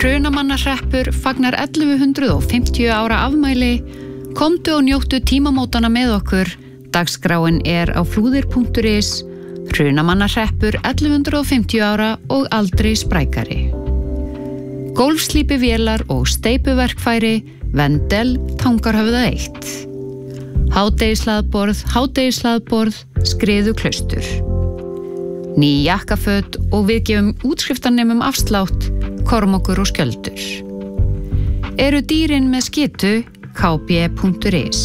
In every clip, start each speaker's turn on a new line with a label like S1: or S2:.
S1: Hrunamannahreppur fagnar 1150 ára afmæli. Komdu og njóttu tímamótanna með okkur. Dagskráin á flúðir.is. Hrunamannahreppur 1150 ára og aldrei sprækari. Gólfslípivélar og steypuverkfæri, Vendel, Tangarhöfða 1. Hádegishlaðborð, Skriðuklaustur. Ný jakkaföt og við gefum útskriftarnemum afslátt, Kormákur og Skjöldur. Eru dýrin með skitu, kb.is.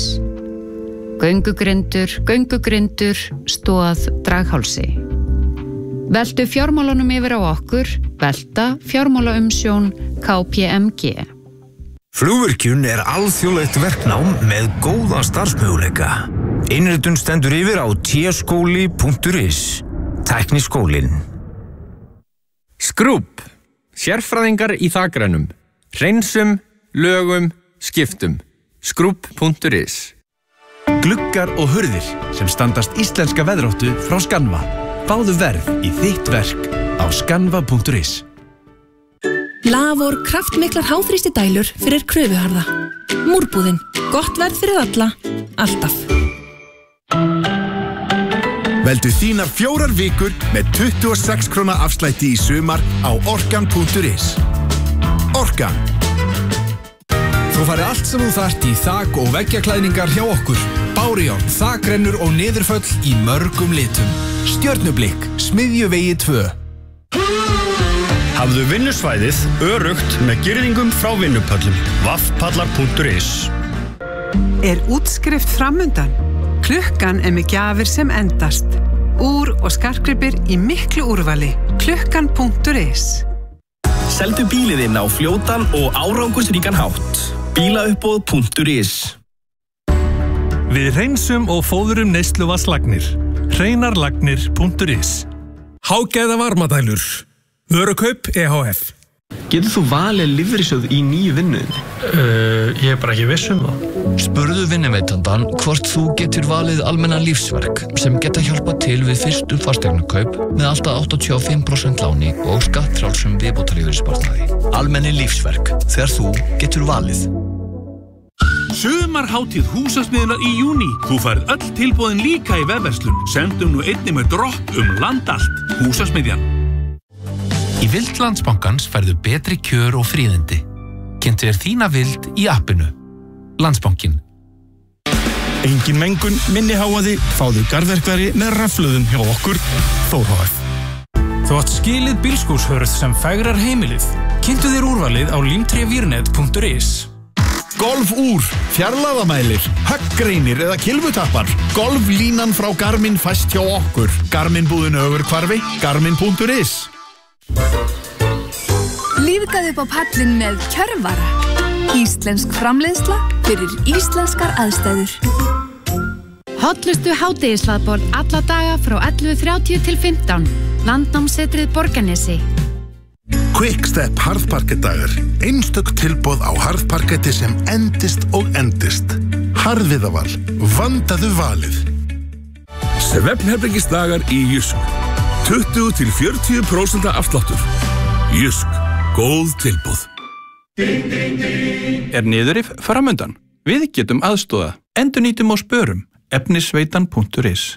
S1: Göngugrindur, Stoð, Draghálsi. Veltu fjármálunum yfir á okkur, Velta, fjármálaumsjón, KPMG.
S2: Flugvirkjun alþjóðlegt verknám með góða starfsmöguleika. Innritun stendur yfir á tskóli.is. Tækniskólinn.
S3: Skrúbb. Sérfræðingar í þakrænum. Hreinsum, lögum, skiptum. Skrúbb.is.
S4: Gluggar og hurðir sem standast íslenska veðráttu frá Skanva. Fáðu verð í þitt verk á skanva.is.
S5: Lavor kraftmiklar háþrýsti dælur fyrir kröfuharða. Múrbúðin. Gott verð fyrir alla. Alltaf.
S6: Veldu þínar 4 vikur með 26 króna afslætti í sumar á orkan.is. Orkan.
S4: Þú farið allt sem þú þarft í þak- og veggjaklæðningar hjá okkur. Bárujárn, þakrennur og niðurföll í mörgum litum. Stjörnublikk, Smiðjuvegi 2.
S7: Hafðu vinnusvæðið öruggt með girðingum frá vinnupöllum. vaffpallar.is.
S8: Útskrift framundan? Klukkan með gjafir sem endast. Úr og skartgripir í miklu úrvali. Klukkan.is.
S9: Seldu bílið inn á fljótan og árangursríkan hátt. Bílauppboð.is.
S10: Við hreinsum og fóðurum neysluvatnslagnir. Hreinarlagnir.is. Hágæða varmadælur. Vörukaup EHF.
S9: Getur þú valið lífeyrissjóð í nýju vinnuðinni?
S10: Ég bara ekki viss það.
S11: Spurðu vinnuveitandann hvort þú getur valið almenna lífsverk sem geta hjálpað til við fyrstu fasteignakaup með alltaf 85% láni og skattfrjálsum viðbótarlífeyrissparnaði. Almenni lífsverk, þegar þú getur valið.
S12: Sumarhátíð húsasmiðjunar í júní. Þú færð öll tilboðin líka í vefverslun. Sendum nú einnig með dropp land allt. Húsasmiðjan.
S13: Í Vild Landsbankans færðu betri kjör og fríðindi. Kynntu þína vild í appinu. Landsbankin.
S7: Engin mengun, minni háaði, fáðu garðverkværi með rafhlöðum hjá okkur, Þór HF.
S10: Þú átt skilið bílskúrshörð sem fegrar heimilið. Kynntu þér úrvalið á limtrévirnet.is.
S6: Golfúr, fjarlægðamælir, höggreinir eða kilvutappar. Golflínan frá Garmin fæst hjá okkur. Garmin-búðin Ögurhvarfi, Garmin.is.
S5: Lífgaðu upp á pallinn með Kjörvara. Íslensk framleiðsla fyrir íslenskar aðstæður.
S1: Hollustu hádegishlaðborð alla daga frá 11:30 til 15. Landnámssetrið Borgarnesi.
S6: Quickstep harðparkettdagar. Einstök tilboð á harðparketti sem endist og endist. Harðviðaval. Vandaðu valið.
S12: Svefnherbergisdagar í Jysk. 20-40% afsláttur. Jysk. Góð tilboð.
S3: Niðurrif framundan? Við getum aðstoða. Endurnýtum og spörum. efnisveitan.is.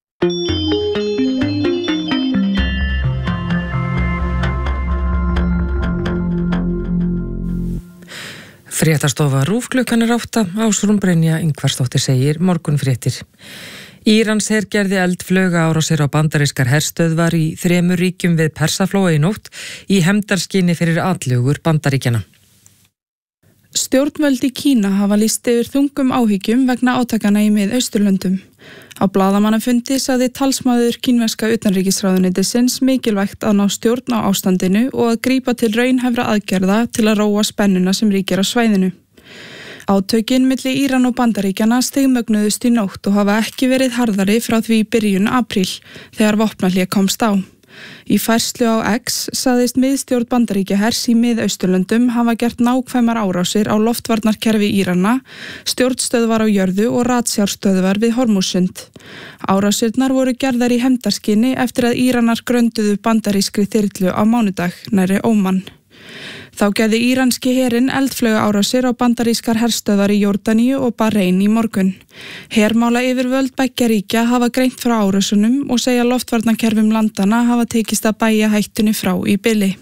S14: Fréttastofa RÚV klukkan 8. Ásrún Brynja Ingvarsdóttir segir morgunfréttir. Íransher gerði eldflauga árásir á bandarískar herstöðvar í 3 ríkjum við Persaflóa í nótt í hefndarskyni fyrir atlögur Bandaríkjanna.
S15: Stjórnvöld í Kína hafa lýst yfir þungum áhyggjum vegna átakana í Mið-Austurlöndum. Á blaðamannafundi sagði talsmaður kínverska utanríkisráðuneytisins mikilvægt að ná stjórn á ástandinu og að grípa til raunhæfra aðgerða til að róa spennuna sem ríkir á svæðinu. Átökin milli Íran og Bandaríkjanna stigmögnuðust í nótt og hafa ekki verið harðari frá því í byrjun apríl þegar vopnahlé komst á. Í færslu á X sagðist miðstjórn Bandaríkjahers í Mið-Austurlöndum hafa gert nákvæmar árásir á loftvarnarkerfi Írana, stjórnstöðvar á jörðu og ratsjárstöðvar við Hormússund. Árásirnar voru gerðar í hefndarskyni eftir að Íranar grönduðu bandarískri þyrlu á mánudag nærri Óman. Þá gerði íranski herinn eldflaugaárásir á bandarískar herstöðvar í Jórdaníu og Bahrein í morgun. Hermála yfirvöld beggja ríkja hafa greint frá árásunum og segja loftvarnakerfum landana hafa tekist að bægja hættunni frá í bili.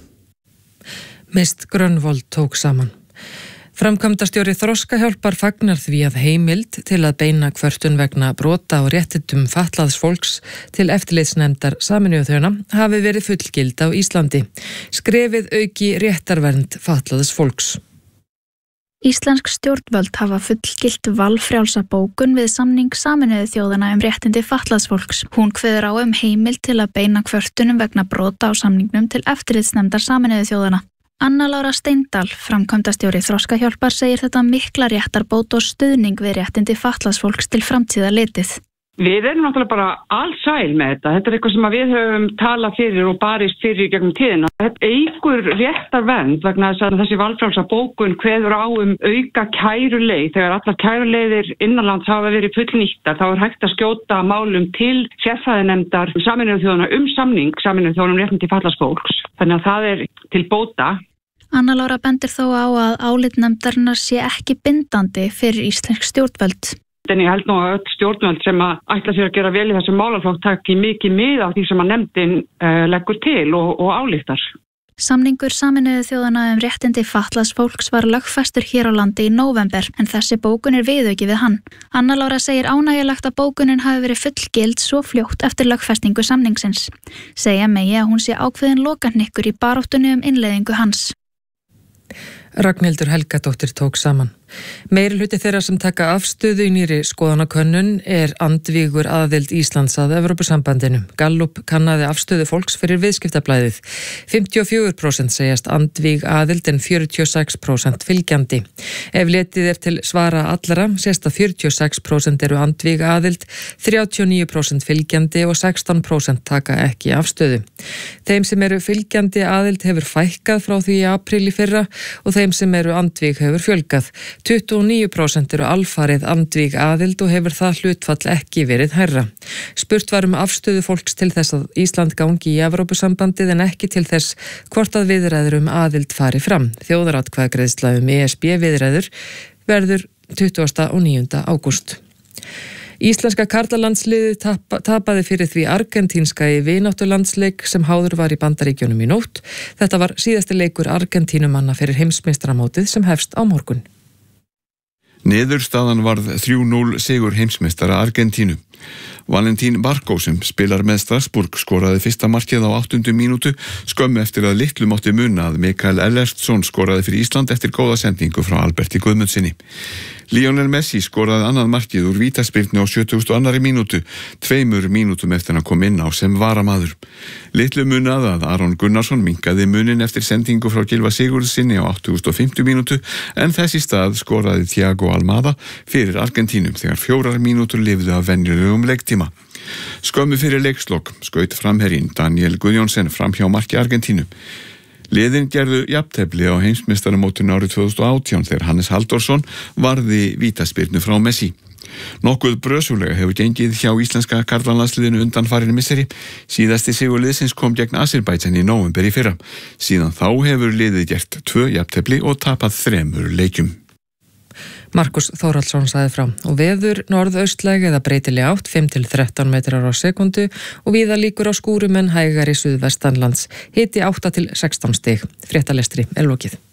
S14: Mist Grönvold tók saman. Framkvæmdastjóri Þroskahjálpar fagnar því að heimild til að beina kvörtun vegna brota og réttindum fatlaðs fólks til eftirlitsnefndar Sameinuðu þjóðanna hafi verið fullgild á Íslandi. Skrefið auki réttarvernd fatlaðs fólks.
S16: Íslensk stjórnvöld hafa fullgilt valfrjálsa bókun við samning Sameinuðu þjóðanna réttindi fatlaðs fólks. Hún kveður á heimild til að beina kvörtunum vegna brota á samningnum til eftirlitsnefndar Sameinuðu þjóðanna. Anna Lára Steindal, framkvæmdastjóri Þroskahjálpar, segir þetta mikla réttarbót og stuðning við réttindi fatlaðs fólks til framtíðar litið.
S17: Við erum náttúrulega bara allsæl með þetta. Þetta eitthvað sem við höfum talað fyrir og barist fyrir gegnum tíðina. Þetta eykur réttarvernd vegna þess að þessi valfrjálsa bókun kveður á auka kæruleið. Þegar allar kæruleiðir innanlands hafa verið fullnýttar, þá hægt að skjóta málum til sérfræðinefndar Sameinuðu þjóðanna samning Sameinuðu þjóðanna réttindi fatlaðs fólks. Þannig að það er til bóta.
S16: Anna Lára bendir þó á að álit nefndarinnar sé ekki bindandi fyrir íslensk stjórnvöld.
S17: En ég held nú að öll stjórnvöld sem að ætla sér að gera vel í þessum málaflokk taki mikið mið af því sem að nefndin leggur til og ályktar.
S16: Samningur Sameinuðu þjóðanna réttindi fatlaðs fólks var lögfestur hér á landi í nóvember, en þessi bókun er viðauki við hann. Anna Lára segir ánægjulegt að bókunin hafi verið fullgild svo fljótt eftir lögfestingu samningsins. Segja megi að hún sé ákveðin lokahnykkur í baráttunni innleiðingu hans.
S14: Ragnhildur Helgadóttir tók saman. Meirihluti þeirra sem taka afstöðu í nýrri skoðanakönnun er andvígur aðild Íslands að Evrópusambandinu. Gallup kannaði afstöðu fólks fyrir viðskiptablaðið. 54% segjast andvíg aðild en 46% fylgjandi. Ef letið er til svara allara, sést að 46% eru andvíg aðild, 39% fylgjandi og 16% taka ekki afstöðu. Þeim sem eru fylgjandi aðild hefur fækkað frá því í apríl í fyrra og þeim sem eru andvíg hefur fjölgað. 29% eru alfarið andvíg aðild og hefur það hlutfall ekki verið hærra. Spurt var afstöðu fólks til þess að Ísland gangi í Evrópusambandið en ekki til þess hvort að viðræður aðild fari fram. Þjóðaratkvæðagreiðsla ESB viðræður verður 29. ágúst. Íslenska karlalandsliðið tapaði fyrir því argentínska í vináttulandsleik sem háður var í Bandaríkjunum í nótt. Þetta var síðasti leikur Argentínumanna fyrir heimsmeistaramótið sem hefst á morgun.
S18: Niðurstaðan varð 3-0 sigur heimsmeistara Argentínu. Valentín Barkó sem spilar með Strasbourg skoraði fyrsta markið á 8. mínútu skömmu eftir að litlu mátti muna að Mikael Ellertsson skoraði fyrir Ísland eftir góða sendingu frá Alberti Guðmundsinni. Lionel Messi skoraði annað markið úr vítaspyrnu á 72. mínútu, 2 mínútum eftir að kom inn á sem varamaður. Litlu munað að Aron Gunnarsson minnkaði munin eftir sendingu frá Gylfa Sigurðssyni á 85. mínútu en þess í stað skoraði Thiago Almada fyrir Argentínum þegar 4 mínútur lifðu af venjulegum leiktíma. Skömmu fyrir leikslokk skaut framherjinn Daniel Guðjónsson fram hjá marki Argentínu. Liðin gerðu jafntefli á heimsmeistaramótinu árið 2018 þegar Hannes Halldórsson varði vítaspyrnu frá Messi. Nokkuð brösulega hefur gengið hjá íslenska karlalandsliðinu undanfarin misseri. Síðasti sigur liðsins kom gegn Azerbaijan í nóvember í fyrra. Síðan þá hefur liðið gert 2 jafntefli og tapað 3 leikjum.
S14: Markus Þórhallsson sagði frá og veður norðaustlæg eða breytileg átt 5-13 metrar á sekundu og víða líkur á skúrum en hægari suðvestanlands. Hiti 8-16 stig. Fréttalestri er lokið.